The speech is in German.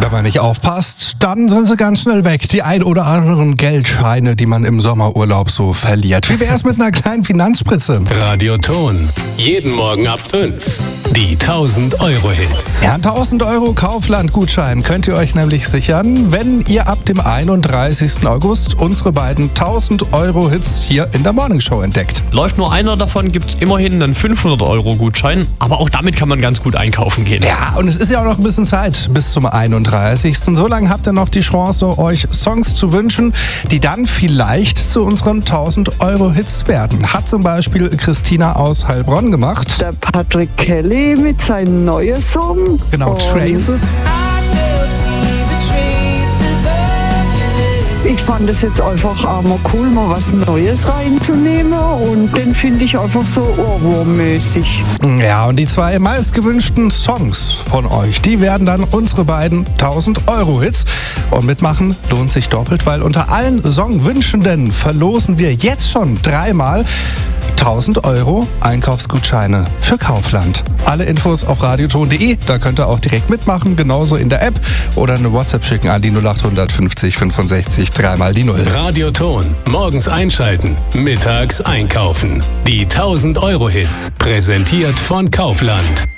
Wenn man nicht aufpasst, dann sind sie ganz schnell weg. Die ein oder anderen Geldscheine, die man im Sommerurlaub so verliert. Wie wär's mit einer kleinen Finanzspritze? Radioton. Jeden Morgen ab 5. Die 1000-Euro-Hits. Ja, 1000 Euro Kaufland-Gutschein könnt ihr euch nämlich sichern, wenn ihr ab dem 31. August unsere beiden 1000 Euro Hits hier in der Morning Show entdeckt. Läuft nur einer davon, gibt's immerhin einen 500 Euro Gutschein. Aber auch damit kann man ganz gut einkaufen gehen. Ja, und es ist ja auch noch ein bisschen Zeit bis zum 31. So lange habt ihr noch die Chance, euch Songs zu wünschen, die dann vielleicht zu unseren 1000 Euro Hits werden. Hat zum Beispiel Christina aus Heilbronn gemacht. Der Patrick Kelly mit seinem neuen Song. Genau, Traces. Ich fand es jetzt einfach einmal cool, mal was Neues reinzunehmen, und den finde ich einfach so ohrwurmmäßig. Ja, und die zwei meistgewünschten Songs von euch, die werden dann unsere beiden 1000 Euro Hits. Und mitmachen lohnt sich doppelt, weil unter allen Songwünschenden verlosen wir jetzt schon dreimal 1000 Euro Einkaufsgutscheine für Kaufland. Alle Infos auf radioton.de, da könnt ihr auch direkt mitmachen, genauso in der App oder eine WhatsApp schicken an die 0800 50 65 3 die 0. Radioton. Morgens einschalten, mittags einkaufen. Die 1000 Euro Hits. Präsentiert von Kaufland.